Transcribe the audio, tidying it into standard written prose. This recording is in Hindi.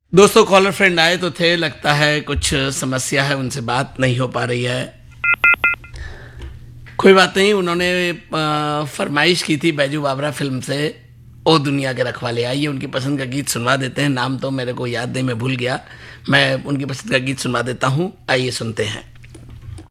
दोस्तों कॉलर फ्रेंड आए तो थे, लगता है कुछ समस्या है, उनसे बात नहीं हो पा रही है। कोई बात नहीं, उन्होंने फरमाइश की थी बैजू बावरा फिल्म से ओ दुनिया के रखवाले। आइए उनकी पसंद का गीत सुनवा देते हैं। नाम तो मेरे को याद नहीं, मैं भूल गया। मैं उनकी पसंद का गीत सुनवा देता हूँ, आइए सुनते हैं।